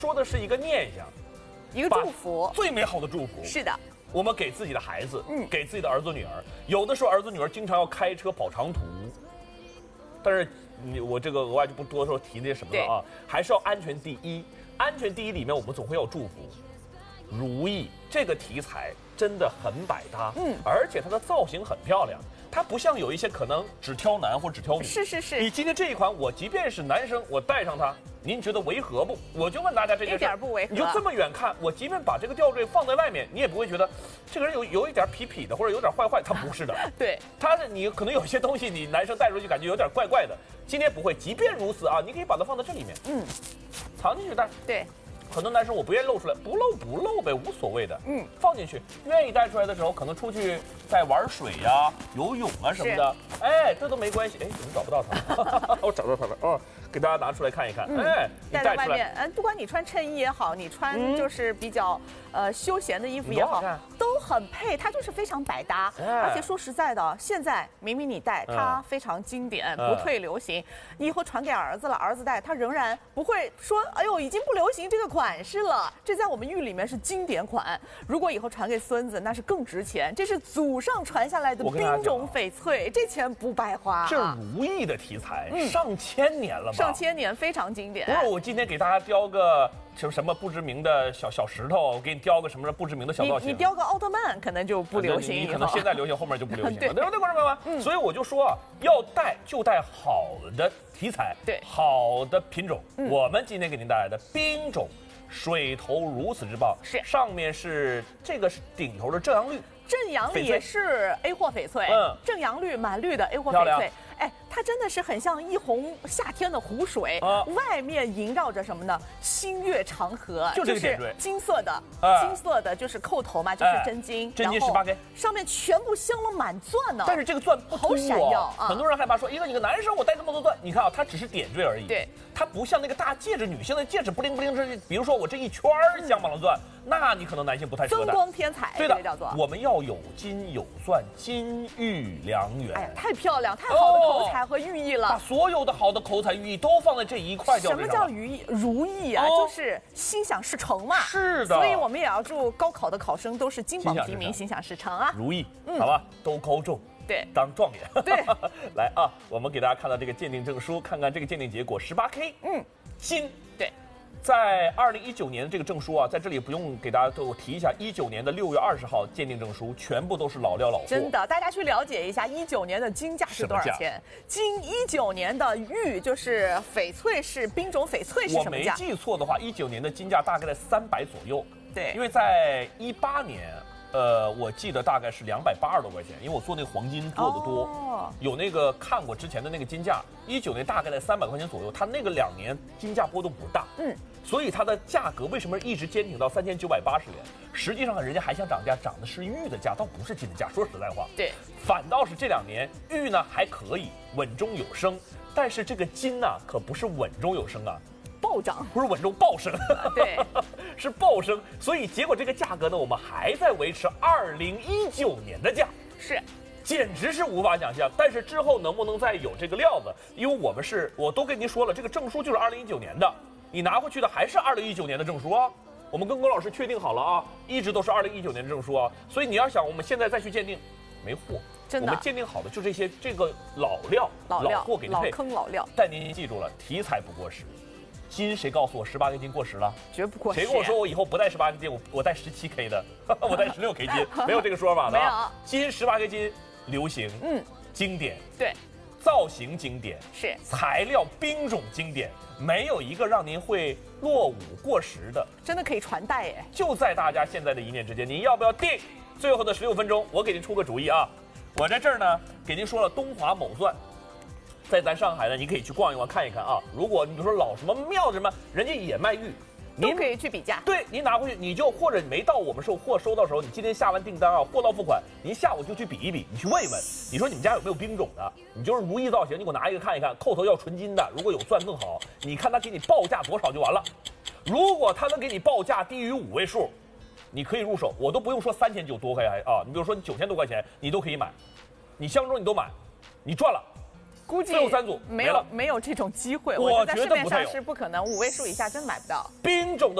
说的是一个念想， 一个祝福， 最美好的祝福。 是的， 我们给自己的孩子，给自己的儿子女儿，有的时候儿子女儿经常要开车跑长途，但是我这个额外就不多说提那些什么了啊，还是要安全第一。安全第一里面，我们总会要祝福。如意这个题材真的很百搭，而且它的造型很漂亮。它不像有一些可能只挑男或只挑女。 是。 你今天这一款，我即便是男生，我戴上它，您觉得违和不？我就问大家这件事， 一点不违和。 你就这么远看，我即便把这个吊坠放在外面，你也不会觉得这个人有一点痞痞的，或者有点坏坏。他不是的， 对， 他是你可能有些东西，你男生戴出去感觉有点怪怪的。今天不会，即便如此啊，你可以把它放在这里面，藏进去戴。 对。 很多男生我不愿意露出来，不露呗，无所谓的。放进去，愿意带出来的时候，可能出去在玩水呀、游泳啊什么的，哎，这都没关系。哎，怎么找不到它？我找到它了哦，给大家拿出来看一看。哎， 戴在外面，不管你穿衬衣也好，你穿就是比较休闲的衣服也好，都很配，它就是非常百搭。而且说实在的，现在明明你戴它非常经典，不退流行，你以后传给儿子了，儿子戴，他仍然不会说，哎呦，已经不流行这个款式了。这在我们玉里面是经典款，如果以后传给孙子，那是更值钱。这是祖上传下来的冰种翡翠，这钱不白花。 这如意的题材，上千年了吧？ 上千年，非常经典。 不是我今天给大家雕个什么不知名的小石头，我给你雕个什么不知名的小造型。 你雕个奥特曼可能就不流行， 你可能现在流行，后面就不流行了，对不对，观众朋友们？所以我就说啊，要戴就戴好的题材， 对， 好的品种。我们今天给您带来的冰种水头如此之棒， 是上面是这个是顶头的正阳绿。 正阳也是 A 货翡翠，正阳绿满绿的 A 货翡翠，哎，它真的是很像一泓夏天的湖水，外面萦绕着什么呢？星月长河， 就是金色的，金色的就是扣头嘛，就是真金， 真金18K， 上面全部镶了满钻呢。 但是这个钻不好闪耀啊！ 很多人害怕说，一个男生我戴这么多钻，你看啊，它只是点缀而已， 对， 它不像那个大戒指，女性的戒指不灵不灵，是比如说我这一圈镶满了钻，那你可能男性不太适合戴。 增光添彩， 对的， 叫做我们要有金有钻，金玉良缘。 哎，太漂亮，太好的口彩和寓意了。 把所有的好的口彩寓意都放在这一块吊坠上。 什么叫如意啊？就是心想事成嘛。 是的。 所以我们也要祝高考的考生都是金榜题名，心想事成啊。 如意，好吧，都高中。 对， 当状元。 对， 来啊，我们给大家看到这个鉴定证书，看看这个鉴定结果，18K，金。 对。 在2019年的这个证书啊，在这里不用给大家都提一下，19年的6月20号鉴定证书全部都是老料老货。 真的，大家去了解一下19年的金价是多少钱？金19年的玉就是翡翠是冰种翡翠是什么价？ 我没记错的话，19年的金价大概在300左右。 对， 因为在18年。我记得大概是280多块钱，因为我做那个黄金做的多，有那个看过之前的那个金价，19年大概在300块钱左右，它那个2年金价波动不大，所以它的价格为什么一直坚挺到3980元？实际上人家还想涨价，涨的是玉的价，倒不是金的价。说实在话， 对， 反倒是这2年玉呢还可以稳中有升，但是这个金呢可不是稳中有升啊。 暴涨不是稳中暴升， 对， 是暴升，所以结果这个价格呢，我们还在维持2019年的价， 是， 简直是无法想象。但是之后能不能再有这个料子？因为我都跟您说了，这个证书就是2019年的，你拿回去的还是2019年的证书啊。我们跟龚老师确定好了啊，一直都是2019年的证书啊。所以你要想我们现在再去鉴定，没货。 真的， 我们鉴定好的就这些，这个老料、老货给你配， 老坑老料。 但您记住了，题材不过时。金谁告诉我18K金过时了？ 绝不过时。 谁跟我说我以后不带18K金，我带17K 的，我带16K 金，没有这个说法的。 没有。 金18K金流行，经典， 对， 造型经典， 是材料冰种经典，没有一个让您会落伍过时的， 真的可以传代耶！ 就在大家现在的一念之间，您要不要定？最后的16分钟，我给您出个主意啊！我在这儿呢，给您说了东华某钻。在咱上海呢，你可以去逛一逛看一看啊。如果你比如说老什么庙什么，人家也卖玉， 都可以去比价。 对，您拿回去，你就或者你没到我们货收到时候，你今天下完订单啊，货到付款，您下午就去比一比，你去问一问，你说你们家有没有冰种的？你就是如意造型，你给我拿一个看一看，扣头要纯金的，如果有钻更好。你看他给你报价多少就完了。如果他能给你报价低于5位数，你可以入手，我都不用说3900多块钱啊，你比如说你9000多块钱，你都可以买，你相中你都买，你赚了。 估计最后3组没有这种机会，我觉得在市面上是不可能，5位数以下真买不到。 兵种的。